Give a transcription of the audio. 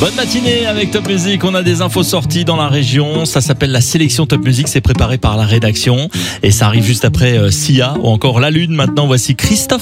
Bonne matinée avec Top Music, on a des infos sorties dans la région, ça s'appelle la sélection Top Music, c'est préparé par la rédaction et ça arrive juste après Sia ou encore La Lune. Maintenant voici Christophe